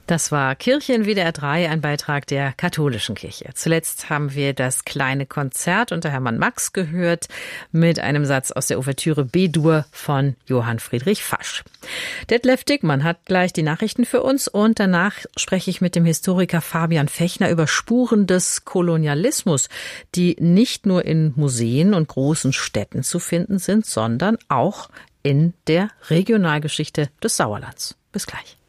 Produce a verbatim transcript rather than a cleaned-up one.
Das war Kirche in W D R drei, ein Beitrag der katholischen Kirche. Zuletzt haben wir das kleine Konzert unter Hermann Max gehört mit einem Satz aus der Ouvertüre B-Dur von Johann Friedrich Fasch. Detlef Dickmann hat gleich die Nachrichten für uns und danach spreche ich mit dem Historiker Fabian Fechner über Spuren des Kolonialismus, die nicht nur in Museen und großen Städten zu finden sind, sondern auch in der Regionalgeschichte des Sauerlands. Bis gleich.